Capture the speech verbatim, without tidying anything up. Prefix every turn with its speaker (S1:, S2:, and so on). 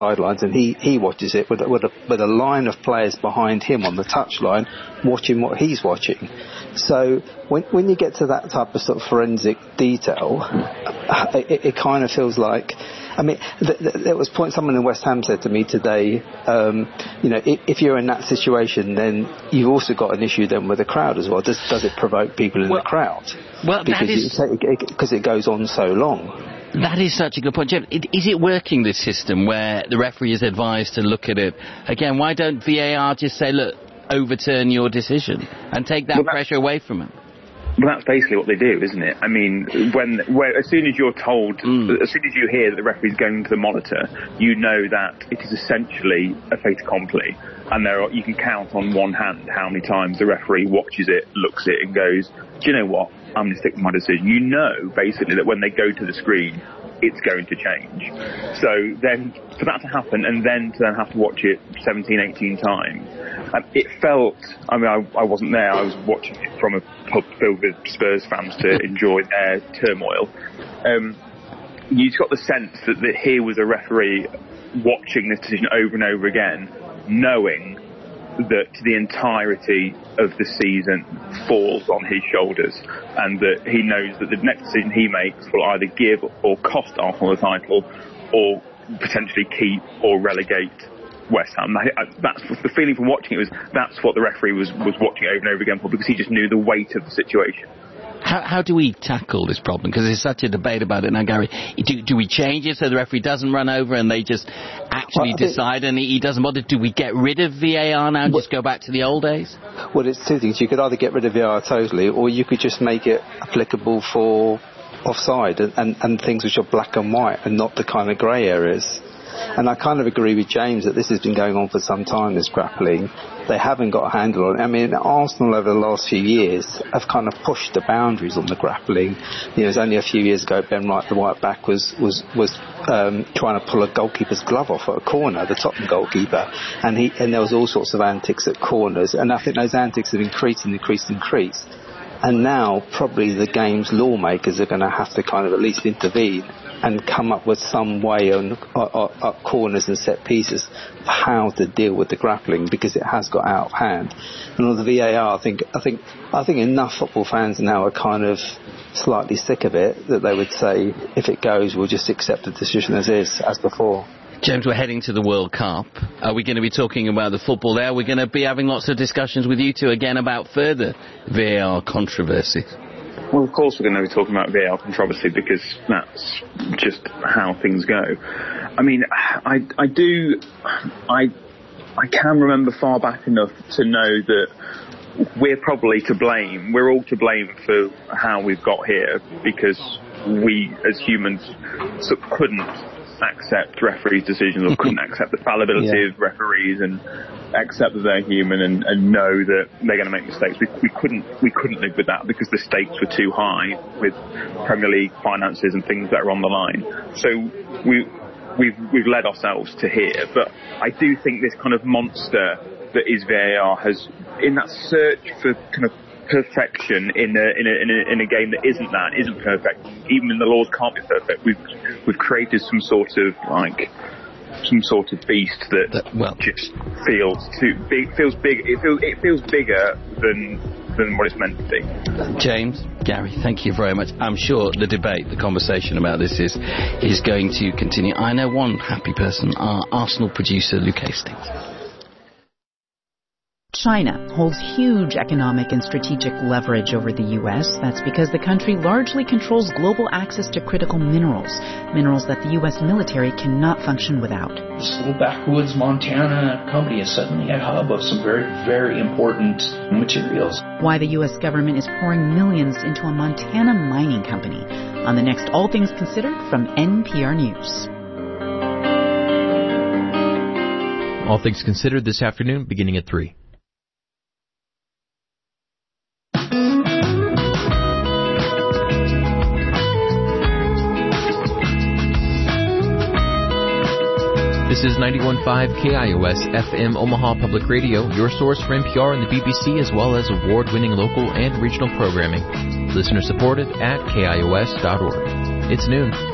S1: sidelines, and he, he watches it with, with, a, with a line of players behind him on the touchline watching what he's watching. So when when you get to that type of sort of forensic detail, it, it kind of feels like, I mean, th- th- there was point someone in West Ham said to me today, um, you know, if, if you're in that situation, then you've also got an issue then with the crowd as well. Does does it provoke people in well, the crowd?
S2: Well,
S1: because
S2: that is
S1: it, because it goes on so long.
S2: That is such a good point, Jim. Is it working, this system, where the referee is advised to look at it? Again, why don't V A R just say, look, overturn your decision and take that, well, that pressure away from him?
S3: Well, that's basically what they do, isn't it? I mean, when, when as soon as you're told, mm. as soon as you hear that the referee's going to the monitor, you know that it is essentially a fait accompli. And there are, you can count on one hand how many times the referee watches it, looks at it, and goes, do you know what? I'm going to stick with my decision. You know, basically, that when they go to the screen, it's going to change. So then, for that to happen, and then to then have to watch it seventeen, eighteen times, um, it felt, I mean, I, I wasn't there, I was watching it from a pub filled with Spurs fans to enjoy their turmoil. Um, you've got the sense that, that here was a referee watching this decision over and over again, knowing that the entirety of the season falls on his shoulders, and that he knows that the next decision he makes will either give or cost Arsenal the title, or potentially keep or relegate West Ham. That's the feeling from watching it, was that's what the referee was, was watching over and over again for, because he just knew the weight of the situation.
S2: How, how do we tackle this problem? Because there's such a debate about it now, Gary. Do, do we change it so the referee doesn't run over and they just actually well, decide and he, he doesn't bother? Do we get rid of V A R now and well, just go back to the old days?
S1: Well, it's two things. You could either get rid of V A R totally, or you could just make it applicable for offside and, and, and things which are black and white and not the kind of grey areas. And I kind of agree with James that this has been going on for some time, this grappling. They haven't got a handle on it. I mean, Arsenal over the last few years have kind of pushed the boundaries on the grappling. You know, it was only a few years ago Ben Wright, the right back, was was was um, trying to pull a goalkeeper's glove off at a corner, the Tottenham goalkeeper, and he and there was all sorts of antics at corners, and I think those antics have increased and increased and increased. And now probably the game's lawmakers are going to have to kind of at least intervene and come up with some way on up corners and set pieces for how to deal with the grappling, because it has got out of hand. And on the V A R, I think I think I think enough football fans now are kind of slightly sick of it that they would say, if it goes, we'll just accept the decision as is, as before.
S2: James, we're heading to the World Cup. Are we going to be talking about the football there? We're going to be having lots of discussions with you two again about further V A R controversy.
S3: Well, of course we're going to be talking about V A R controversy, because that's just how things go. I mean, I, I do, I, I can remember far back enough to know that we're probably to blame. We're all to blame for how we've got here, because we, as humans, so couldn't accept referees' decisions, or couldn't accept the fallibility yeah. of referees, and accept that they're human, and, and know that they're going to make mistakes. We, we couldn't we couldn't live with that, because the stakes were too high with Premier League finances and things that are on the line. So we we've we've led ourselves to here. But I do think this kind of monster that is V A R has, in that search for kind of perfection in a, in a in a in a game that isn't that isn't perfect. Even the laws can't be perfect. We've we've created some sort of like some sort of beast that, that well, just feels too big. Feels big. It feels it feels bigger than than what it's meant to be.
S2: James, Gary, thank you very much. I'm sure the debate, the conversation about this is is going to continue. I know one happy person, our Arsenal producer Luke Hastings.
S4: China holds huge economic and strategic leverage over the U S. That's because the country largely controls global access to critical minerals, minerals that the U S military cannot function without.
S5: This little backwoods Montana company is suddenly a hub of some very, very important materials.
S4: Why the U S government is pouring millions into a Montana mining company. On the next All Things Considered from N P R News.
S6: All Things Considered this afternoon, beginning at three. This is ninety-one point five K I O S F M Omaha Public Radio, your source for N P R and the B B C, as well as award-winning local and regional programming. Listener supported at K I O S dot org. It's noon.